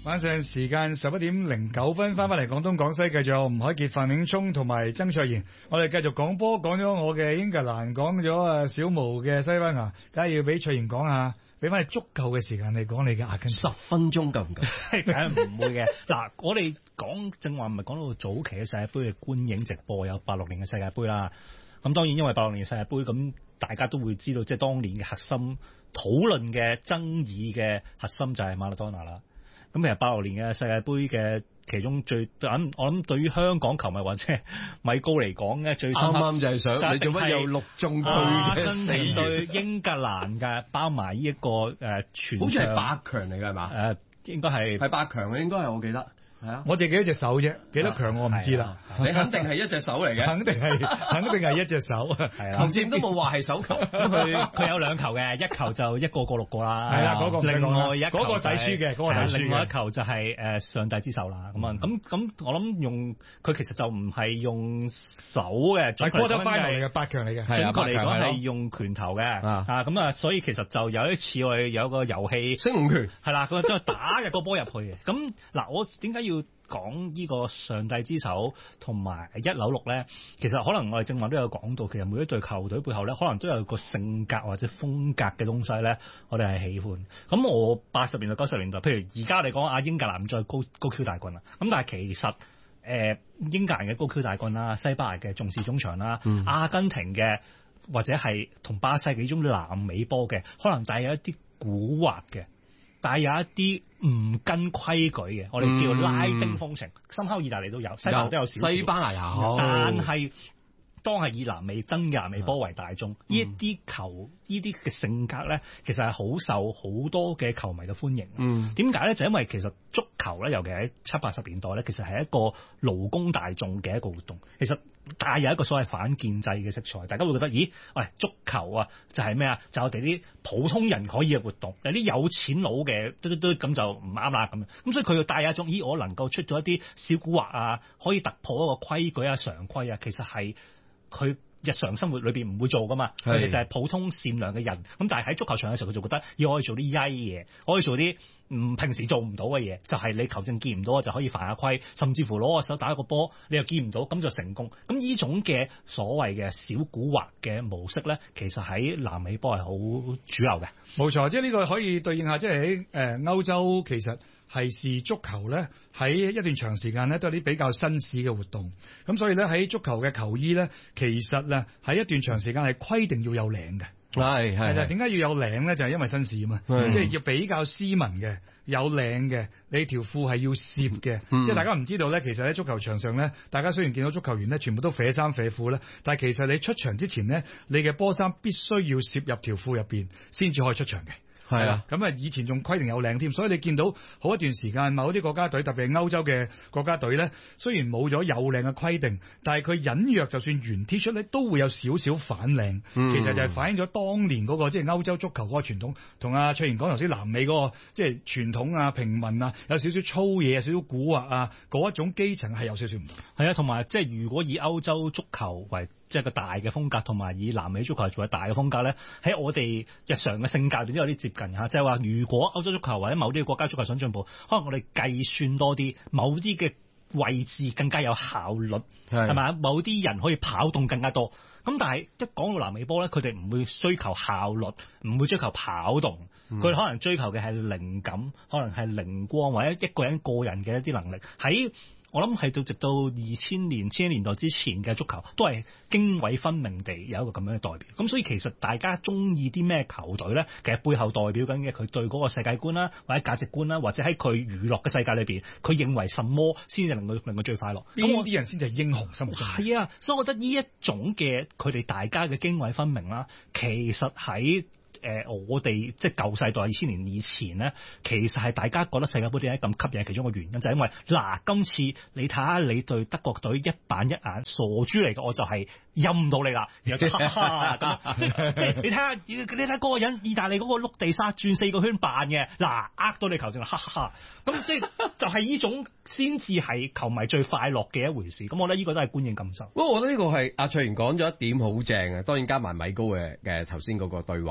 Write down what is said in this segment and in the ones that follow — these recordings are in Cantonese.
晚上時間11:09，翻返嚟廣東廣西，繼續有吳凱傑、范永聰同埋曾卓賢。我哋繼續講波，講咗我嘅英格蘭，講咗小毛嘅西班牙，梗係要俾卓賢講下，俾翻你足夠嘅時間你講你嘅阿根廷。 10分鐘夠唔夠？ 梗係唔會嘅。嗱，我哋講正話唔係講到早期嘅世界盃嘅觀影直播，有86年嘅世界盃啦。咁當然因為86年世界盃，咁大家都會知道，即係當年嘅核心討論嘅爭議嘅核心就係馬拉多納啦。咁其實86年嘅世界盃嘅其中最我諗對於香港球迷或者米高嚟講咧，最深刻啱啱就係想你做乜有6中對阿根嘅廷對英格蘭嘅，包埋呢一個全好似係8強嚟㗎係嘛？ 應該係 8強嘅，應該係我記得。係啊， 我淨記得隻手啫，幾多強我唔知啦。 你肯定係一隻手嚟嘅， 肯定係一隻手。 係啦， 同佔都冇話係手球。 佢有2球嘅，一球就一個過6個啦。 係啦，嗰個另外一球嗰個抵輸嘅，嗰個抵輸嘅。 另外一球就係上帝之手啦。咁我諗用佢其實就唔係用手嘅， 係 quarter final 嚟嘅，8強嚟嘅。 準確嚟講係用拳頭嘅。咁所以其實就有一次我哋有個遊戲升龍拳係啦，佢都係打入個波入去嘅。咁嗱，我點解要講呢個上帝之手同埋196咧？其實可能我哋正話都有講到，其實每一隊球隊背後咧，可能都有個性格或者風格嘅東西咧，我哋係喜歡。咁我80年代、90年代，譬如而家嚟講，阿英格蘭再高 Q 大軍啦。咁但係其實英格蘭嘅高 Q 大軍啦，西班牙嘅重視中場啦，阿根廷嘅或者係同巴西幾種南美波嘅，可能帶有一啲蠱惑嘅。但係有一啲唔跟規矩嘅，我哋叫拉丁風情。深刻意大利都有，西班牙都有少少， 西班牙有。 但係當係以南美真嘅南美波為大眾，呢一啲呢啲嘅性格咧，其實係好受好多嘅球迷嘅歡迎。點解咧？就因為其實足球咧，尤其喺70、80年代咧，其實係一個勞工大眾嘅一個活動。其實帶有一個所謂反建制嘅色彩，大家會覺得，咦？喂，足球啊，就係咩啊？就係我哋啲普通人可以嘅活動，有啲有錢佬嘅都咁就唔啱啦咁。咁所以佢要帶有一種，咦？我能夠出咗一啲小蠱惑啊，可以突破一個規矩啊、常規啊，其實係佢日常生活裏邊唔會做噶嘛，佢哋就係普通善良嘅人。咁但係喺足球場嘅時候，佢就覺得要可以做啲曳嘢，可以做啲平時做唔到嘅嘢，就係你球證見唔到就可以犯下規，甚至乎攞個手打一個波，你又見唔到，咁就成功。咁呢種嘅所謂嘅小蠱惑嘅模式咧，其實喺南美波係好主流嘅。 冇錯，即係呢個可以對應下，即係喺歐洲其實係視足球咧喺一段長時間咧都係啲比較紳士嘅活動。咁所以咧喺足球嘅球衣咧，其實咧喺一段長時間係規定要有領嘅。係啦，點解要有領咧？就係因為紳士啊嘛，即係要比較斯文嘅，有領嘅，你條褲係要攝嘅。即係大家唔知道咧，其實喺足球場上咧，大家雖然見到足球員咧全部都啡衫啡褲咧，但係其實你出場之前咧，你嘅波衫必須要攝入條褲入邊先至可以出場嘅。係啊，咁啊以前仲規定有領添，所以你見到好一段時間某啲國家隊，特別係歐洲嘅國家隊咧，雖然冇咗有領嘅規定，但係佢隱約就算原 T 恤咧都會有少少反領。其實就係反映咗當年嗰個即係歐洲足球嗰個傳統，同阿卓然講頭先南美嗰個即係傳統啊、平民啊，有少少粗嘢、少少蠱惑啊，嗰一種基層係有少少唔同。 係啊，同埋即係如果以歐洲足球為即係個大嘅風格，同埋以南美足球作為大嘅風格咧，喺我哋日常嘅性格裏都有啲接近嚇。即係話，如果歐洲足球或者某啲國家足球想進步，可能我哋計算多啲，某啲嘅位置更加有效率，係咪？某啲人可以跑動更加多。咁但係一講到南美波咧，佢哋唔會追求效率，唔會追求跑動，佢可能追求嘅係靈感，可能係靈光或者一個人個人嘅一啲能力喺。我諗係到直到2000年代之前嘅足球，都係涇渭分明地有一個咁樣嘅代表。咁所以其實大家中意啲咩球隊咧，其實背後代表緊嘅佢對嗰個世界觀啦，或者價值觀啦，或者喺佢娛樂嘅世界裏邊，佢認為什麼先至令佢最快樂。 咁我啲人先至係英雄心目中。 係啊，所以我覺得呢一種嘅佢哋大家嘅涇渭分明啦，其實喺我哋即係舊世代2000年以前咧，其實係大家覺得世界盃點解咁吸引，其中一個原因就係因為嗱，今次你睇下你對德國隊一板一眼，傻豬嚟嘅，我就係陰到你啦，然後即係你睇下，你睇嗰個人意大利嗰個碌地沙轉4個圈扮嘅，嗱呃到你球證啦，哈哈，咁即係就係呢種先至係球迷最快樂嘅一回事。咁我覺得呢個都係觀影感受。 不過我覺得呢個係阿卓然講咗一點好正嘅，當然加埋米高嘅頭先嗰個對話啦。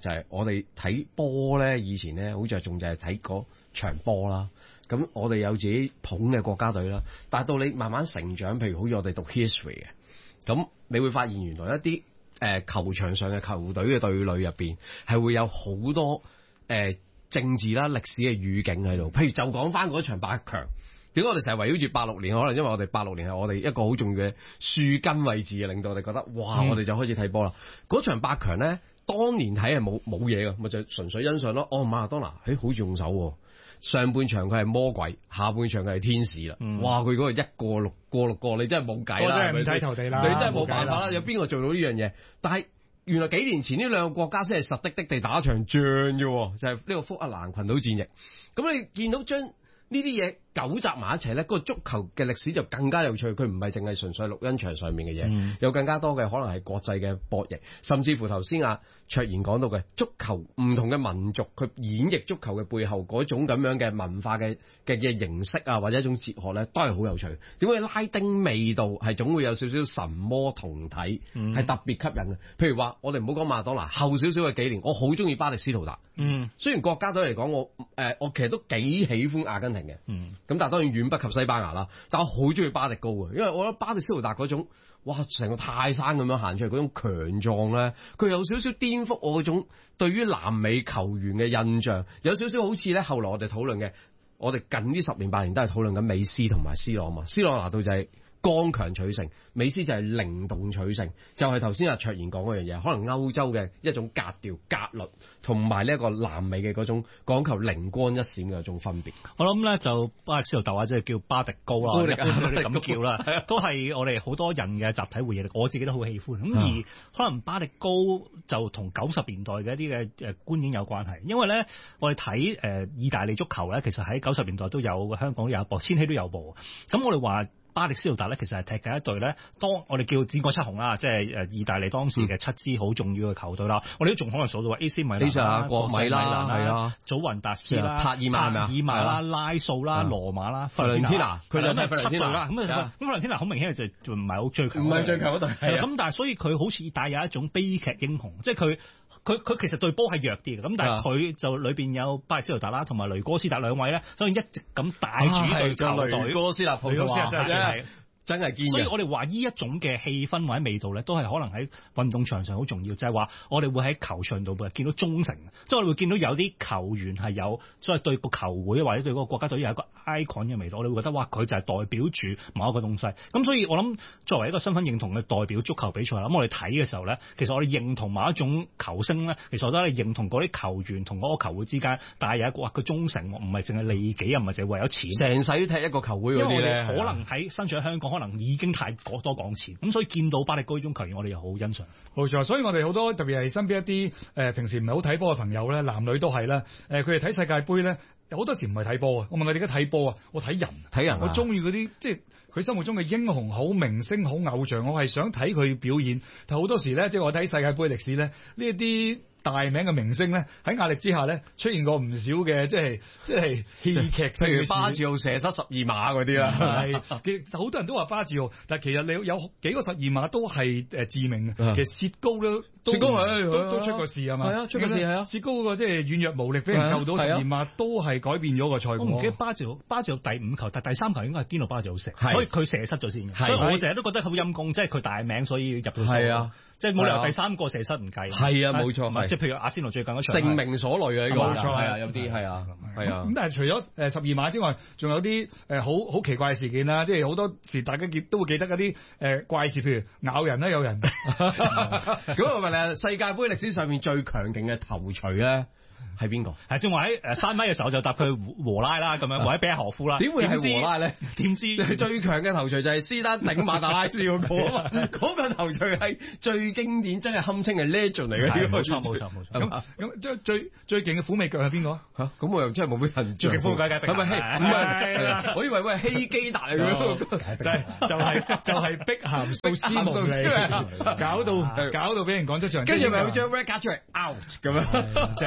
就係我哋睇波咧，以前咧好着重就係睇嗰場波啦。咁我哋有自己捧嘅國家隊啦，但係到你慢慢成長，譬如好似我哋讀 history 嘅，咁你會發現原來一啲球場上嘅球隊嘅對壘入邊係會有好多政治啦、歷史嘅語境喺度。譬如就講翻嗰場八強，點解我哋成日圍繞住86年？可能因為我哋86年係我哋一個好重要嘅樹根位置嘅，令到我哋覺得哇，我哋就開始睇波啦。嗰場八強咧，當年睇係冇嘢嘅，咪就純粹欣賞咯。哦，馬拉多納，好似用手喎。上半場佢係魔鬼，下半場佢係天使啦。哇！佢嗰個一過六個，你真係冇計啦， 我真係唔使投地啦， 你真係冇辦法啦。有邊個做到呢樣嘢？但係原來幾年前呢兩個國家先係實的地打一場仗啫，就係呢個福克蘭群島戰役。咁你見到將呢啲嘢糾集埋一齊咧，嗰個足球嘅歷史就更加有趣。佢唔係淨係純粹錄音場上面嘅嘢，有更加多嘅可能係國際嘅博弈，甚至乎頭先阿卓然講到嘅足球唔同嘅民族，佢演繹足球嘅背後嗰種咁樣嘅文化嘅形式啊，或者一種哲學咧，都係好有趣。點解拉丁味道係總會有少少神魔同體，係特別吸引嘅？譬如話，我哋唔好講馬拉多納，後少少嘅幾年，我好中意巴迪斯圖達。雖然國家隊嚟講，我其實都幾喜歡阿根廷嘅。咁但係當然遠不及西班牙啦，但我好中意巴迪高嘅，因為我覺得巴迪斯圖達嗰種，哇，成個泰山咁樣行出嚟嗰種強壯咧，佢有少少顛覆我嗰種對於南美球員嘅印象，有少少好似咧後來我哋討論嘅，我哋近呢10年8年都係討論緊美斯同埋 C 朗嘛，C 朗拿到就係剛強取勝，美斯就係靈動取勝，就係頭先阿卓然講嗰樣嘢，可能歐洲嘅一種格調格律，同埋呢一個南美嘅嗰種講求靈光一閃嘅一種分別。 我諗咧就巴迪斯圖達或者係叫巴迪高啦，一般都咁叫啦，都係我哋好多人嘅集體回憶，我自己都好喜歡。咁而可能巴迪高就同90年代嘅一啲嘅觀影有關係，因為咧我哋睇意大利足球咧，其實喺90年代都有，香港都有播，千禧都有播。咁我哋話巴迪斯圖達咧，其實係踢緊一隊咧，當我哋叫戰國七雄啦，即係意大利當時嘅7支好重要嘅球隊啦。我哋都仲可能數到話 AC 米蘭啦、 國米啦，係啊， 祖雲達斯啦、 帕爾馬啦、 拉素啦、羅馬啦、 弗倫天拿，佢就係7隊啦。咁弗倫天拿好明顯就唔係好最強， 唔係最強嗰隊。 咁但係所以佢好似帶有一種悲劇英雄，即係佢其實對波係弱啲嘅，咁但係佢就裏邊有巴迪斯圖達啦，同埋雷哥斯達兩位咧，所以一直咁帶住隊球隊。 雷哥斯達普真係堅嘅， 所以我哋話呢一種嘅氣氛或者味道咧，都係可能喺運動場上好重要，就係話我哋會喺球場度見到忠誠，即係我哋會見到有啲球員係有，所以對個球會或者對嗰個國家隊有一個 icon 嘅味道，我哋會覺得哇，佢就係代表住某一個東西。咁所以我諗作為一個身份認同嘅代表足球比賽，咁我哋睇嘅時候咧，其實我哋認同某一種球星咧，其實我都係認同嗰啲球員同嗰個球會之間，但係有一個佢忠誠，唔係淨係利己，又唔係淨係為咗錢， 成世都踢一個球會嗰啲咧， 可能喺身處喺香港，可能已經太多講錢，咁所以見到巴迪高呢種球員，我哋又好欣賞。 冇錯，所以我哋好多特別係身邊一啲平時唔係好睇波嘅朋友咧，男女都係啦。佢哋睇世界盃咧，好多時唔係睇波啊。我問佢哋而家睇波啊，我睇人，我中意嗰啲即係佢心目中嘅英雄好、明星好、偶像，我係想睇佢表演。但好多時咧，即係我睇世界盃歷史咧，呢一啲大名嘅明星咧，喺壓力之下咧，出現過唔少嘅即係戲劇性嘅事， 譬如巴治奧射失12碼嗰啲啦。 係，好多人都話巴治奧，但係其實你有幾個12碼都係致命嘅。其實薛高都出過事係嘛？係啊，出過事係啊。薛高嗰個即係軟弱無力，俾人救到12碼，都係改變咗個賽果。 我唔記得巴治奧第5球，但第3球應該係堅路巴治奧射，所以佢射失咗先。所以我成日都覺得好陰功，即係佢大名，所以入到數。係啊。即係冇理由第3個射失唔計。 係啊，冇錯。 即係譬如阿仙奴最近嗰場， 性命所累啊！呢個冇錯， 係啊，有啲係啊，係啊。 咁但係除咗12碼之外，仲有啲好奇怪嘅事件啦，即係好多時大家都會記得嗰啲怪事，譬如咬人啦，有人。 咁我問你，世界盃歷史上面最強勁嘅頭槌咧？係邊個？ 係正話喺3米嘅時候就答佢和拉啦，咁樣或者比亞何夫啦。 點會係和拉咧？ 點知最強嘅頭槌就係斯丹頂馬達拉斯嗰個啊嘛！嗰個頭槌係最經典，真係堪稱係 legend 嚟嘅。 冇錯。 咁最勁嘅虎尾腳係邊個？ 嚇，咁我又真係冇咩印象。 最勁虎尾腳係咪？唔係，我以為喂希基達嚟嘅， 就係碧咸素斯蒙尼，搞到俾人趕出場。 跟住咪會將 red card 出嚟 out 咁樣， 即係犯咗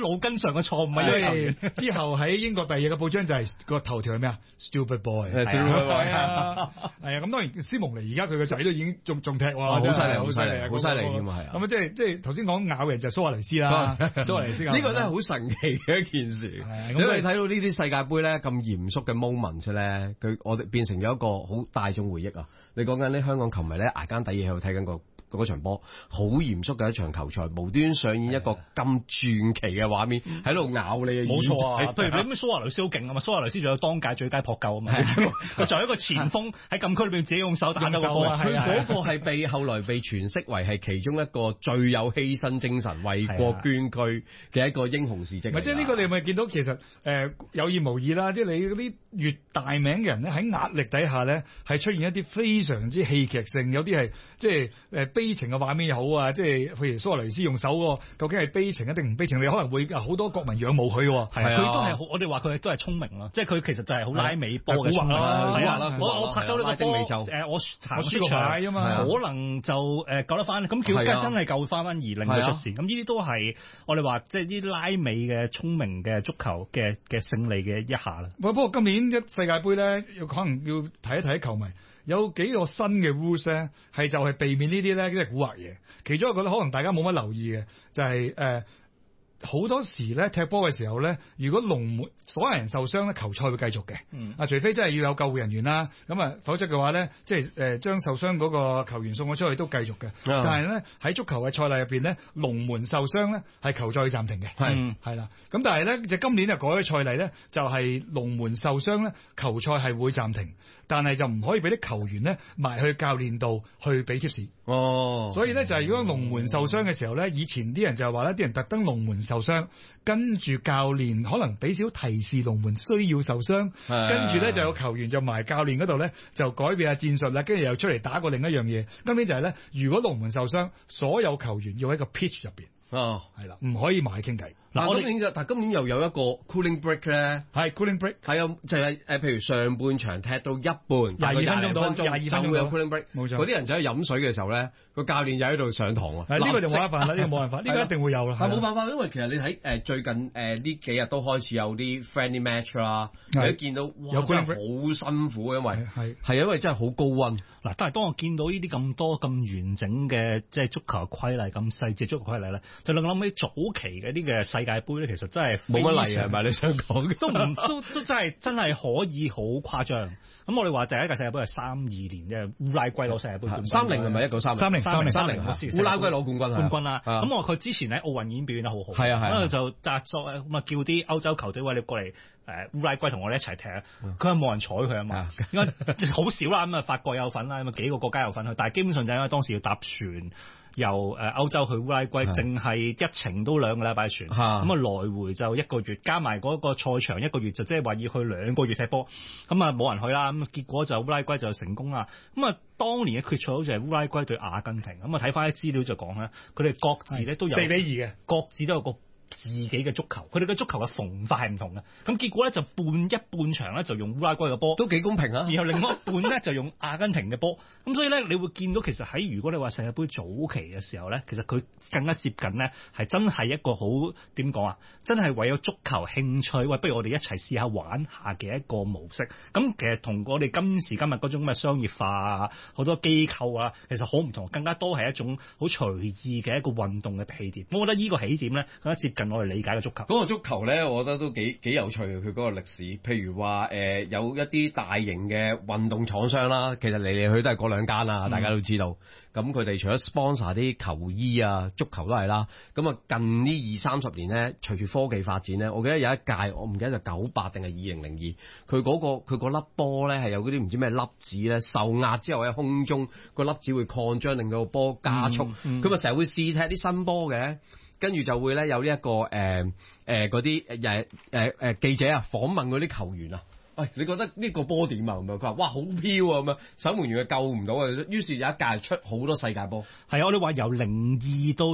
腦筋上嘅錯誤啊！ 所以之後喺英國第二嘅報章就係個頭條係咩啊 ？Stupid boy， 係啊，咁當然斯蒙尼而家佢個仔都已經仲踢喎， 好犀利， 好犀利， 好犀利添啊！係啊， 咁啊即係頭先講咬人就係蘇亞雷斯啦，蘇亞雷斯呢個真係好神奇嘅一件事。因為你睇到呢啲世界盃咧咁嚴肅嘅 moment 咧，我哋變成咗一個好大眾回憶啊！你講緊啲香港球迷咧捱更抵夜喺度睇緊嗰場波，好嚴肅嘅一場球賽，無端上演一個咁傳奇嘅畫面喺度咬你嘅耳仔。 冇錯啊！譬如你咩蘇亞雷斯好勁啊嘛，蘇亞雷斯仲有當屆最佳撲救啊嘛，佢就係一個前鋒喺禁區裏邊自己用手打咗個波啊！ 佢嗰個係後來被詮釋為係其中一個最有犧牲精神、為國捐軀嘅一個英雄事蹟。 即係呢個你咪見到其實有意無意啦，即係你嗰啲越大名嘅人咧喺壓力底下咧係出現一啲非常之戲劇性，有啲係即係悲情嘅畫面又好啊，即係譬如蘇亞雷斯用手喎，究竟係悲情一定唔悲情？你可能會好多國民仰慕佢喎。 係啊，佢都係我哋話佢都係聰明咯，即係佢其實就係好拉美波嘅聰明啦。係啊，我拍手呢個波我輸過牌啊嘛，可能就救得翻。咁叫真係救翻而令佢出事。咁呢啲都係我哋話即係啲拉美嘅聰明嘅足球嘅勝利嘅一下啦。 不過今年世界盃咧，可能要睇一睇球迷。有幾個新嘅 rules 咧，就係避免呢啲咧，即係蠱惑嘢。其中一個咧，可能大家冇乜留意嘅，就係好多時咧踢波嘅時候咧，如果龍門所有人受傷咧，球賽會繼續嘅。除非真係要有救護人員啦，咁啊，否則嘅話咧，即係將受傷嗰個球員送咗出去都繼續嘅。但係咧喺足球嘅賽例入邊咧，龍門受傷咧係球賽暫停嘅。係啦。咁但係咧就今年就改咗賽例咧，就係龍門受傷咧，球賽係會暫停，但係就唔可以俾啲球員咧埋去教練度去俾貼士。所以咧就係如果龍門受傷嘅時候咧，以前啲人就係話咧，啲人特登龍門受傷，跟住教練可能俾少提示龍門需要受傷，跟住咧就有球員就埋教練嗰度咧就改變下戰術啦，跟住又出嚟打過另一樣嘢。今年就係咧，如果龍門受傷，所有球員要喺個 pitch 入邊。係啦，唔可以埋傾偈。 但今年又有一個 cooling break 咧， 係 cooling break， 係啊，就係譬如上半場踢到一半， 廿二分鐘到， 就會有 cooling break，冇錯。嗰啲人就喺飲水嘅時候咧，個教練就喺度上堂啊。 呢個就冇辦法啦，呢個冇辦法，呢個一定會有啦。 係冇辦法，因為其實你睇最近呢幾日都開始有啲 friendly match 啦，你都見到哇，真係好辛苦，因為係因為真係好高溫。 嗱，但係當我見到呢啲咁多咁完整嘅即係足球規例咁細節足球規例咧，就令我諗起早期嘅啲嘅世界盃咧，其實真係冇乜例係咪？你想講都真係可以好誇張。咁我哋話第一屆世界盃係32年嘅烏拉圭攞世界盃冠軍 ，30係咪1930？30烏拉圭攞冠軍啦。咁我佢之前喺奧運已經表現得好好，咁就作咁啊叫啲歐洲球隊喂，你過嚟烏拉圭同我哋一齊踢，佢係冇人睬佢啊嘛，應該好少啦。咁啊法國有份啦，咁啊幾個國家有份去，但係基本上就因為當時要搭船。由歐洲去烏拉圭，淨係一程都2個禮拜船，咁啊來回就1個月，加埋嗰個賽場1個月，就即係話要去2個月踢波，咁啊冇人去啦，咁結果就烏拉圭就成功啦。咁啊當年嘅決賽好似係烏拉圭對阿根廷，咁啊睇翻啲資料就講咧，佢哋各自咧都有4-2嘅，各自都有個自己嘅足球，佢哋嘅足球嘅縫法係唔同嘅，咁結果咧就半場咧就用烏拉圭嘅波， 都幾公平啊。 然後另外一半咧就用阿根廷嘅波，咁所以咧你會見到其實喺如果你話世界盃早期嘅時候咧，其實佢更加接近咧係真係一個好點講啊，真係為咗足球興趣，喂，不如我哋一齊試下玩下嘅一個模式。咁其實同我哋今時今日嗰種咩商業化啊，好多機構啊，其實好唔同，更加多係一種好隨意嘅一個運動嘅起點。我覺得呢個起點咧更加接近我哋理解嘅足球。 嗰個足球咧，我覺得都幾有趣嘅，佢嗰個歷史。譬如話有一啲大型嘅運動廠商啦，其實嚟嚟去都係嗰2間啦，大家都知道。咁佢哋除咗 sponsor 啲球衣啊，足球都係啦。咁啊近呢20-30年咧，隨住科技發展咧，我記得有一屆我唔記得就98定係2002，佢嗰粒波咧係有嗰啲唔知咩粒子咧，受壓之後喺空中個粒子會擴張，令到個波加速。咁啊成日會試踢啲新波嘅。跟住就會咧有呢一個嗰啲記者啊訪問嗰啲球員啊，喂，你覺得呢個波點啊？咁樣佢話哇好飄啊咁樣，守門員佢救唔到啊，於是有一屆出好多世界波。係啊， 我哋話由02到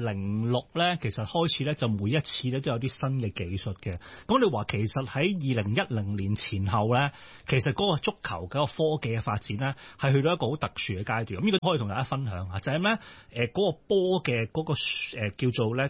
06咧，其實開始咧就每一次咧都有啲新嘅技術嘅。咁你話其實喺2010年前後咧，其實嗰個足球嗰個科技嘅發展咧係去到一個好特殊嘅階段。咁呢個可以同大家分享下，就係咩嗰個波嘅嗰個叫做咧。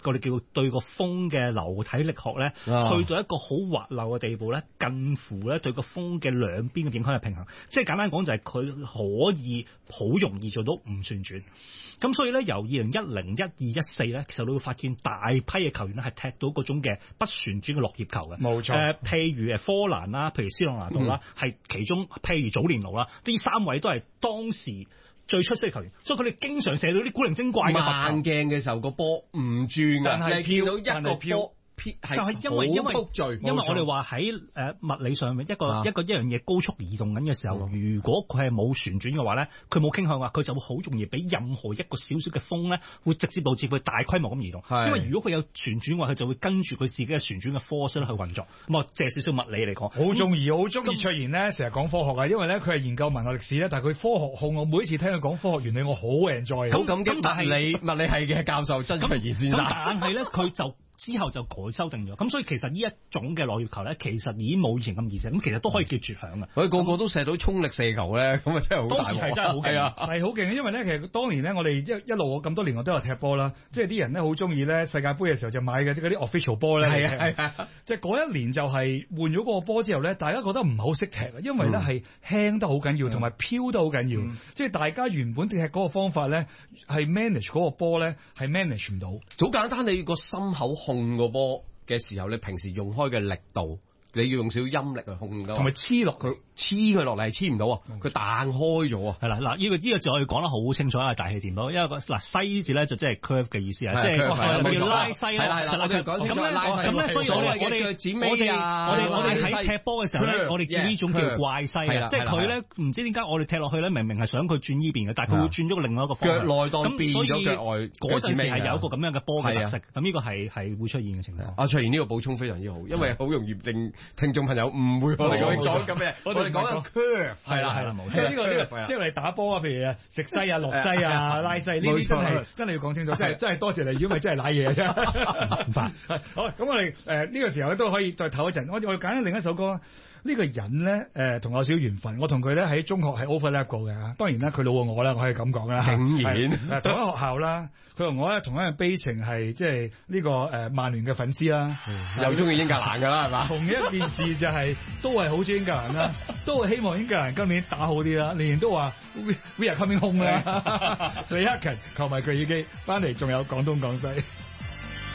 我哋叫對個風嘅流體力學咧，去到一個好滑溜嘅地步咧，近乎咧對個風嘅兩邊嘅影響係平衡。即係簡單講就係佢可以好容易做到唔旋轉。咁所以咧，由2010、12、14咧，其實你會發現大批嘅球員咧係踢到嗰種嘅不旋轉嘅落葉球嘅。 冇錯。 譬如科蘭啦，譬如斯朗拿度啦，係其中譬如祖連奴啦，呢三位都係當時最出色嘅球員，所以佢哋經常射到啲古靈精怪嘅慢鏡嘅時候個波唔轉但係見到一個波。 就係因為我哋話喺物理上面一樣嘢高速移動緊嘅時候，如果佢係冇旋轉嘅話咧，佢冇傾向嘅話，佢就會好容易俾任何一個少少嘅風咧，會直接導致佢大規模咁移動。因為如果佢有旋轉嘅話，佢就會跟住佢自己嘅旋轉嘅 force 咧去運作。咁啊，借少少物理嚟講， 好中意卓然咧，成日講科學啊，因為咧佢係研究文學歷史咧，但係佢科學控，我每一次聽佢講科學原理，我好 enjoy。 好感激物理系嘅教授曾卓然先生。 但係咧，佢就之後就改修訂咗，咁所以其實呢一種嘅落葉球咧，其實已經冇以前咁易射，咁其實都可以叫絕響嘅。 佢個個都射到衝力射球咧，咁啊真係好大。 當時係真係好勁啊， 係好勁，因為咧其實當年咧我哋一路咁多年我都有踢波啦，即係啲人咧好中意咧世界盃嘅時候就買嘅即係嗰啲 official 波咧。係啊，即係嗰一年就係換咗嗰個波之後咧，大家覺得唔係好識踢啊，因為咧係輕得好緊要，同埋飄得好緊要，即係大家原本踢嗰個方法咧係 manage 嗰個波咧係 manage 唔到。 好簡單，你個心口控個波嘅時候，你平時用開嘅力度，你要用少陰力去控噶， 同埋黐落佢。 黐佢落嚟係黐唔到啊！佢彈開咗啊！ 係啦，嗱呢個字我要講得好清楚啊！大氣電波，因為西字咧就即係 curve 嘅意思啊，即係要拉西啦。係啦，我哋講清楚拉西。咁咧，所以我哋喺踢波嘅時候咧，我哋叫呢種叫怪西啊，即係佢咧唔知點解我哋踢落去咧，明明係想佢轉呢邊嘅，但係佢會轉咗另外一個方向。腳內當變咗腳外，嗰陣時係有一個咁樣嘅波嘅特色。咁呢個係會出現嘅情況。 阿卓然呢個補充非常之好，因為好容易令聽眾朋友誤會我哋講咁嘅。 講個 curve 係啦，冇錯。呢個即係我哋打波啊，譬如食西啊、落西啊、拉西呢啲真係要講清楚，真係多謝你，如果唔係真係瀨嘢啊！好，咁我哋呢個時候咧都可以再唞一陣。我哋揀另一首歌。呢個人咧，同我有少少緣分。我同佢咧喺中學係 overlap 過嘅。當然啦，佢老過我啦，我可以咁講啦。 竟然同一學校啦，佢同我咧同一樣悲情係即係呢個曼聯嘅粉絲啦， 又中意英格蘭㗎啦，係嘛？ 同一件事就係都係好中意英格蘭啦，都係希望英格蘭今年打好啲啦。年年都話 we are coming home 啦。李克勤球迷佢耳機翻嚟，仲有廣東廣西。